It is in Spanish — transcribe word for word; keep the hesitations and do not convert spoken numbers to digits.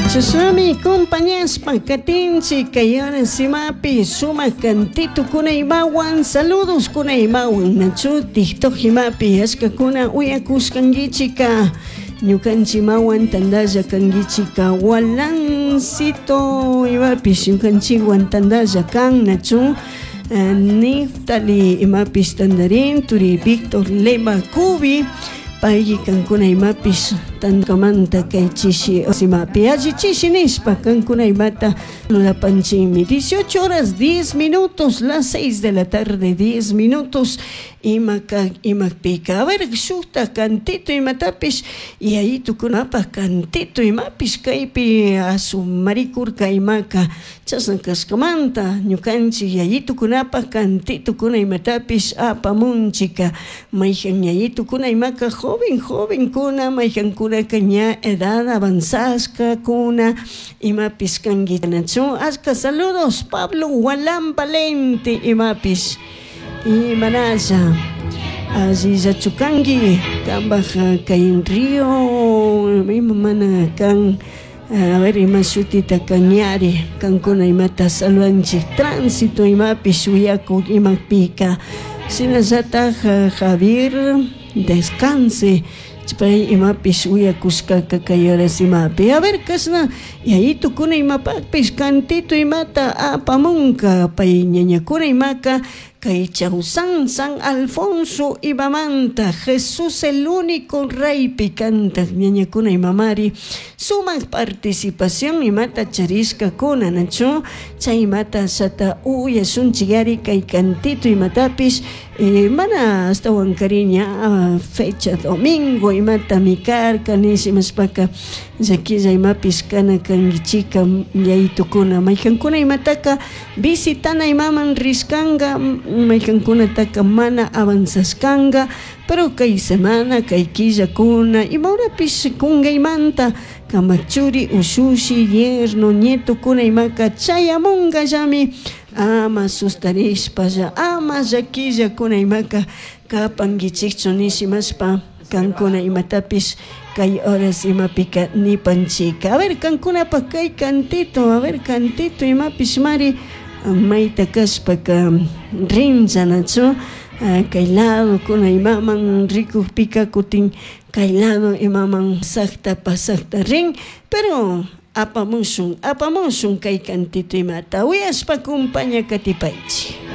Chasami compañeros pacatinchi kayana simapi suma cantito kuna imawan saludos kuna imawan nachu tiktok himapi aska kuna uyakuskangichika ñukanchi mawan tandalla kangichika walancito imapis ñukanchiwan tandalla kan nachu Niftali imapis tandarin turi Víctor Lema Cubi payki kankuna imapis tankamanta kay chishi simapi alli chishi nispa kankuna imata lulapanchimi dieciocho horas diez minutos las seis de la tarde diez minutos imaka imakpika a ver shukta cantito imatapis y ahí tukunapa cantito imapis kaypi asumarikurka imaka chasna kaskamanta ñukanchik yayitukunapa cantitukuna imatapis apamunchika mayjan yayitukuna imaka joven joven kuna mayjan kuna kaña edad avanzasca kuna imapis kanguitanachu aska saludos Pablo Walam Valente imapis y manaya Aziza Chukangi Kambaja Kain Río mismo mana kan a ver imashutita kañari kankuna imata salvanchi tránsito imapis uyaku imapika sinasata Javier descanse chpay imapis uyakuskaka kay horas imapi a ver kasna y ahí tukuna imapapis cantito imata apamunka pay ñañakuna imaka kay Chausan San Alfonso Ibamanta Jesús el único rey picanta ñañakuna imamari suma participación imata charisca kuna nacho chay imata sata uya sunchigari kay cantito imatapis eh, mana hasta huancariña ah, fecha domingo imata mikarka nisimaspaka zakilla imapis kana kangichika yaytukuna mayjankuna imataka visitana imaman riskanga mayjankuna taka mana avanzaskanga pero kay semana kay killa kuna imaurapis kungaymanta kamachuri ushushi yerno nieto kuna imaka chayamunga llami ama sustarishpa ama llakilla kuna imaka kapangichikchu nisimaspa kankuna imatapis kay horas imapika nipanchika a ver kankunapa kay cantito a ver cantito imapis mari mayta kashpaka rinchanachu kay lado kuna imaman rikukpika kutin kay lado imaman sakta pasakta rin pero apamushun apamushun kay cantito imata uyashpa kumpaña katipaychi